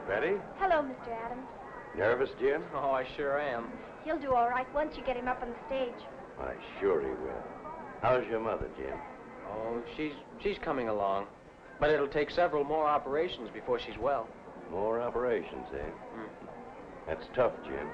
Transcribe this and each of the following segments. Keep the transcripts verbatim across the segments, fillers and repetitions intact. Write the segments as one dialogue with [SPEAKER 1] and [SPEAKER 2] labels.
[SPEAKER 1] Betty?
[SPEAKER 2] Hello, Mister Adams.
[SPEAKER 1] Nervous, Jim?
[SPEAKER 3] Oh, I sure am.
[SPEAKER 2] He'll do all right once you get him up on the stage.
[SPEAKER 1] Why, sure he will. How's your mother, Jim?
[SPEAKER 3] Oh, she's she's coming along. But it'll take several more operations before she's well.
[SPEAKER 1] More operations, eh?
[SPEAKER 3] Mm.
[SPEAKER 1] That's tough, Jim.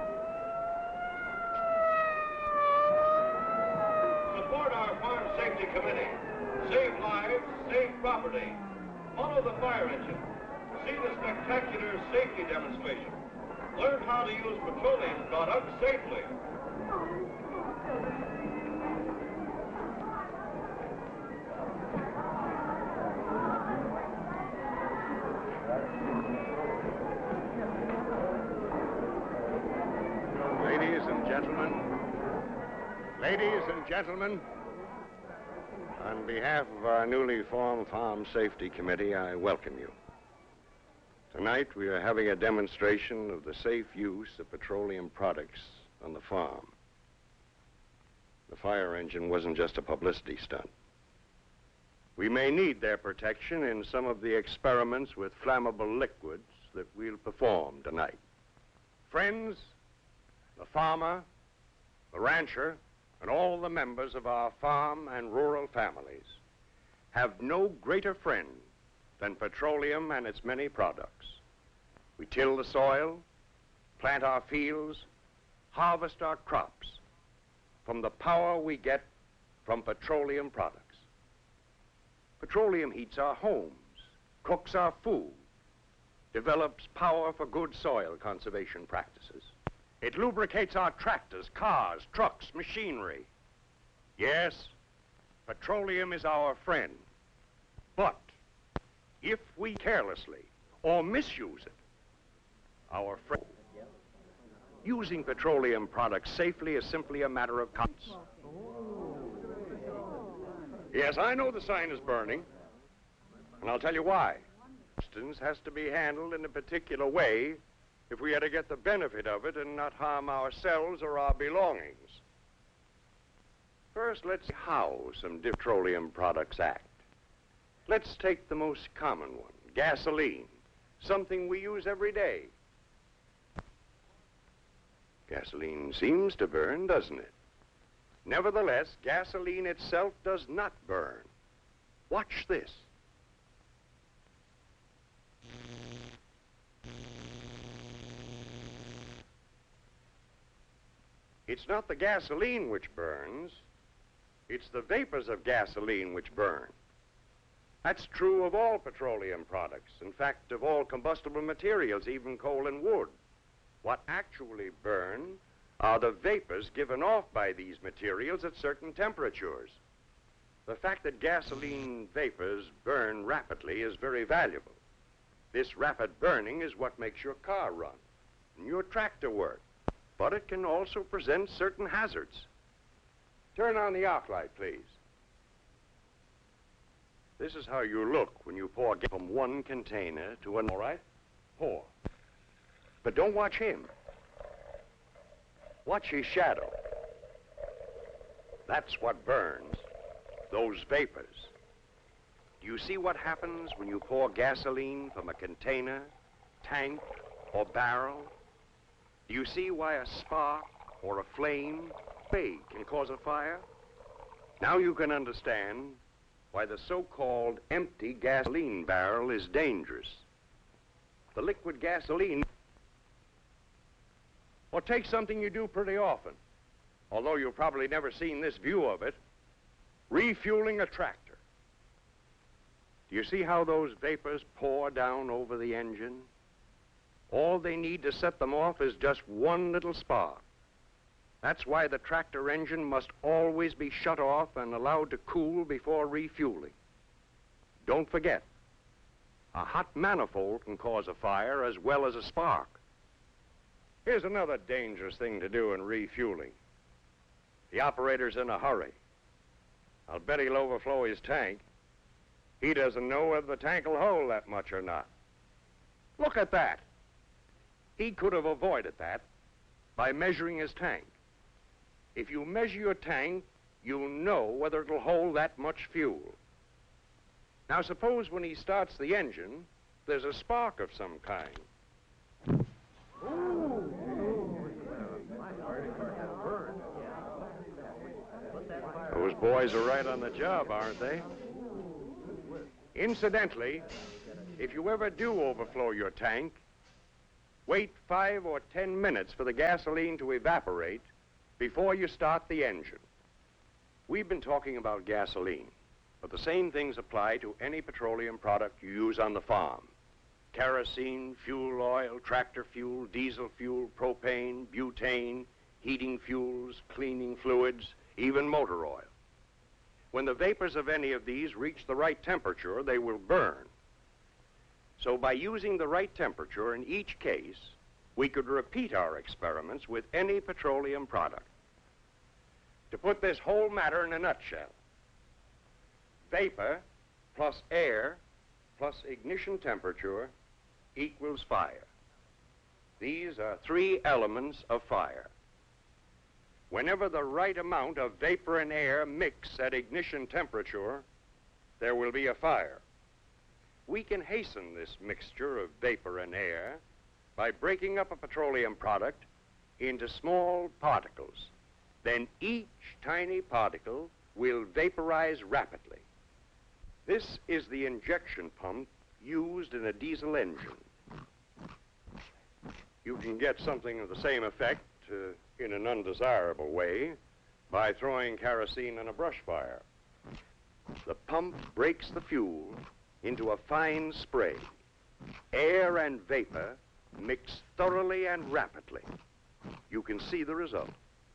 [SPEAKER 4] Support our Farm Safety Committee. Save lives, save property. Follow the fire engine. See the spectacular safety demonstration. Learn how to use petroleum products safely.
[SPEAKER 5] Ladies and gentlemen, ladies and gentlemen, on behalf of our newly formed Farm Safety Committee, I welcome you. Tonight, we are having a demonstration of the safe use of petroleum products on the farm. The fire engine wasn't just a publicity stunt. We may need their protection in some of the experiments with flammable liquids that we'll perform tonight. Friends, the farmer, the rancher, and all the members of our farm and rural families have no greater friend than petroleum and its many products. We till the soil, plant our fields, harvest our crops from the power we get from petroleum products. Petroleum heats our homes, cooks our food, develops power for good soil conservation practices. It lubricates our tractors, cars, trucks, machinery. Yes, petroleum is our friend. But if we carelessly or misuse it, our friend. Using petroleum products safely is simply a matter of conscience. Yes, I know the sign is burning, and I'll tell you why. Substance has to be handled in a particular way if we are to get the benefit of it and not harm ourselves or our belongings. First, let's see how some petroleum products act. Let's take the most common one, gasoline, something we use every day. Gasoline seems to burn, doesn't it? Nevertheless, gasoline itself does not burn. Watch this. It's not the gasoline which burns, it's the vapors of gasoline which burn. That's true of all petroleum products, in fact, of all combustible materials, even coal and wood. What actually burn are the vapors given off by these materials at certain temperatures. The fact that gasoline vapors burn rapidly is very valuable. This rapid burning is what makes your car run and your tractor work. But it can also present certain hazards. Turn on the arc light, please. This is how you look when you pour gas from one container to another, all right? Pour. But don't watch him. Watch his shadow. That's what burns, those vapors. Do you see what happens when you pour gasoline from a container, tank, or barrel? Do you see why a spark or a flame fade can cause a fire? Now you can understand why the so-called empty gasoline barrel is dangerous. The liquid gasoline, or take something you do pretty often, although you've probably never seen this view of it, refueling a tractor. Do you see how those vapors pour down over the engine? All they need to set them off is just one little spark. That's why the tractor engine must always be shut off and allowed to cool before refueling. Don't forget, a hot manifold can cause a fire as well as a spark. Here's another dangerous thing to do in refueling. The operator's in a hurry. I'll bet he'll overflow his tank. He doesn't know whether the tank will hold that much or not. Look at that. He could have avoided that by measuring his tank. If you measure your tank, you'll know whether it'll hold that much fuel. Now suppose when he starts the engine, there's a spark of some kind. Those boys are right on the job, aren't they? Incidentally, if you ever do overflow your tank, wait five or ten minutes for the gasoline to evaporate before you start the engine. We've been talking about gasoline, but the same things apply to any petroleum product you use on the farm. Kerosene, fuel oil, tractor fuel, diesel fuel, propane, butane, heating fuels, cleaning fluids, even motor oil. When the vapors of any of these reach the right temperature, they will burn. So by using the right temperature in each case, we could repeat our experiments with any petroleum product. To put this whole matter in a nutshell, vapor plus air plus ignition temperature equals fire. These are three elements of fire. Whenever the right amount of vapor and air mix at ignition temperature, there will be a fire. We can hasten this mixture of vapor and air by breaking up a petroleum product into small particles. Then each tiny particle will vaporize rapidly. This is the injection pump used in a diesel engine. You can get something of the same effect uh, in an undesirable way by throwing kerosene in a brush fire. The pump breaks the fuel into a fine spray. Air and vapor mix thoroughly and rapidly. You can see the result.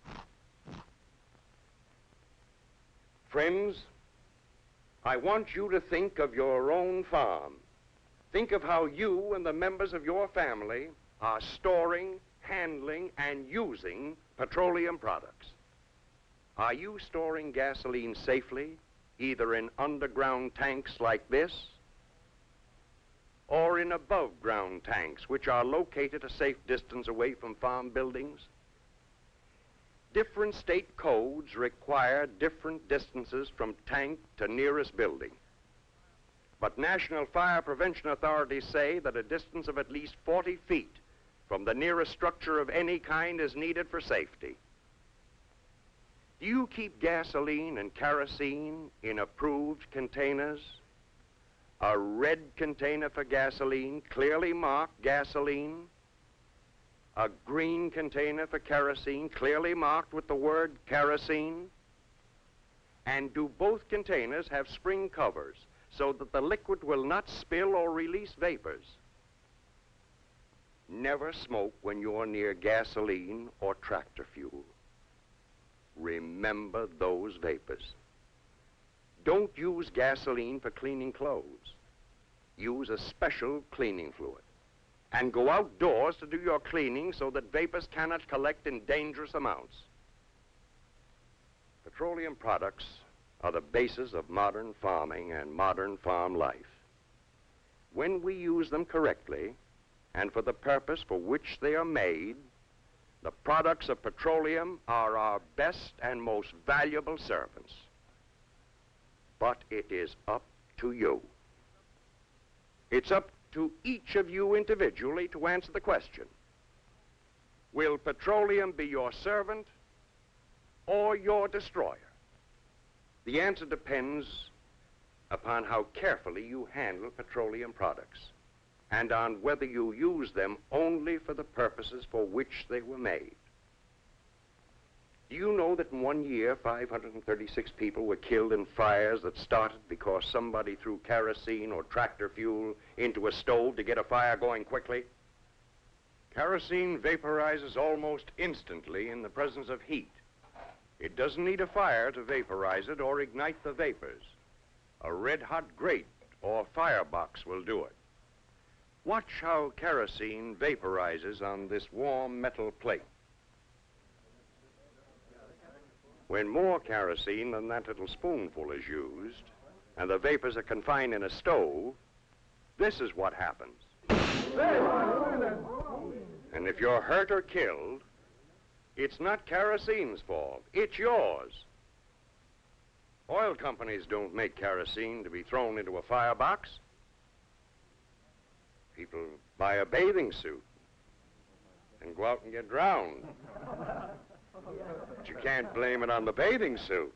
[SPEAKER 5] Friends, I want you to think of your own farm. Think of how you and the members of your family are storing, handling, and using petroleum products. Are you storing gasoline safely, either in underground tanks like this, or in above-ground tanks, which are located a safe distance away from farm buildings? Different state codes require different distances from tank to nearest building. But national fire prevention authorities say that a distance of at least forty feet from the nearest structure of any kind is needed for safety. Do you keep gasoline and kerosene in approved containers? A red container for gasoline, clearly marked gasoline. A green container for kerosene, clearly marked with the word kerosene. And do both containers have spring covers so that the liquid will not spill or release vapors? Never smoke when you're near gasoline or tractor fuel. Remember those vapors. Don't use gasoline for cleaning clothes. Use a special cleaning fluid. And go outdoors to do your cleaning so that vapors cannot collect in dangerous amounts. Petroleum products are the basis of modern farming and modern farm life. When we use them correctly, and for the purpose for which they are made, the products of petroleum are our best and most valuable servants. But it is up to you. It's up to each of you individually to answer the question. Will petroleum be your servant or your destroyer? The answer depends upon how carefully you handle petroleum products and on whether you use them only for the purposes for which they were made. Do you know that in one year, five hundred thirty-six people were killed in fires that started because somebody threw kerosene or tractor fuel into a stove to get a fire going quickly? Kerosene vaporizes almost instantly in the presence of heat. It doesn't need a fire to vaporize it or ignite the vapors. A red-hot grate or firebox will do it. Watch how kerosene vaporizes on this warm metal plate. When more kerosene than that little spoonful is used, and the vapors are confined in a stove, this is what happens. And if you're hurt or killed, it's not kerosene's fault, it's yours. Oil companies don't make kerosene to be thrown into a firebox. People buy a bathing suit and go out and get drowned. But you can't blame it on the bathing suit.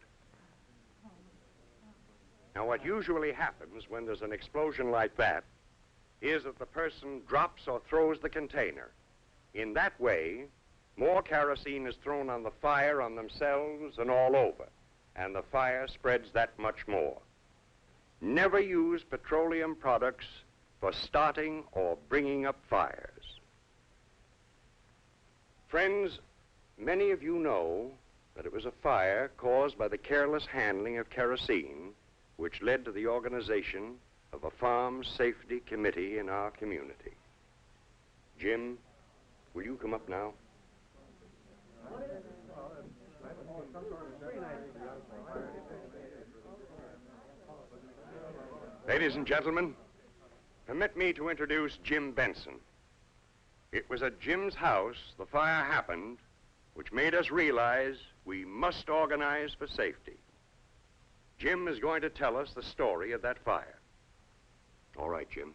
[SPEAKER 5] Now, what usually happens when there's an explosion like that is that the person drops or throws the container. In that way, more kerosene is thrown on the fire, on themselves, and all over, and the fire spreads that much more. Never use petroleum products for starting or bringing up fires. Friends, many of you know that it was a fire caused by the careless handling of kerosene which led to the organization of a farm safety committee in our community. Jim, will you come up now? Ladies and gentlemen, permit me to introduce Jim Benson. It was at Jim's house the fire happened, which made us realize we must organize for safety. Jim is going to tell us the story of that fire. All right, Jim.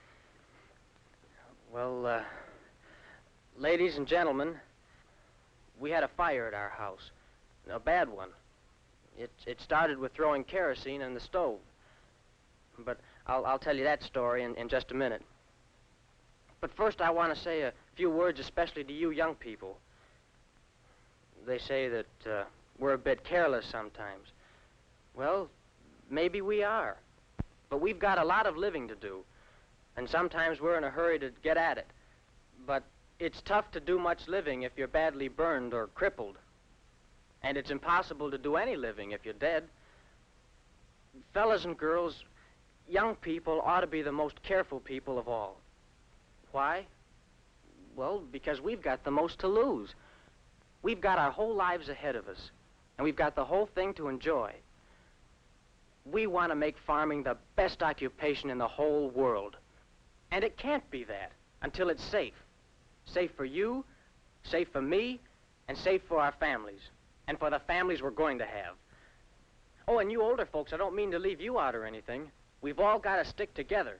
[SPEAKER 3] Well, uh, ladies and gentlemen, we had a fire at our house, a bad one. It, it started with throwing kerosene in the stove. But I'll, I'll tell you that story in, in just a minute. But first I want to say a few words especially to you young people. They say that uh, we're a bit careless sometimes. Well, maybe we are. But we've got a lot of living to do. And sometimes we're in a hurry to get at it. But it's tough to do much living if you're badly burned or crippled. And it's impossible to do any living if you're dead. Fellas and girls, young people ought to be the most careful people of all. Why? Well, because we've got the most to lose. We've got our whole lives ahead of us, and we've got the whole thing to enjoy. We want to make farming the best occupation in the whole world. And it can't be that until it's safe. Safe for you, safe for me, and safe for our families, and for the families we're going to have. Oh, and you older folks, I don't mean to leave you out or anything. We've all got to stick together.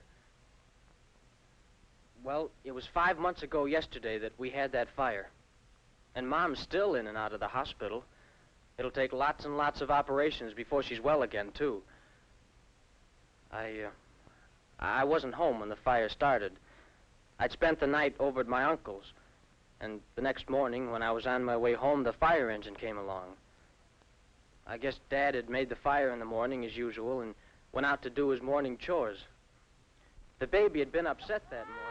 [SPEAKER 3] Well, it was five months ago yesterday that we had that fire. And Mom's still in and out of the hospital. It'll take lots and lots of operations before she's well again, too. I, uh, I wasn't home when the fire started. I'd spent the night over at my uncle's. And the next morning, when I was on my way home, the fire engine came along. I guess Dad had made the fire in the morning, as usual, and went out to do his morning chores. The baby had been upset that morning.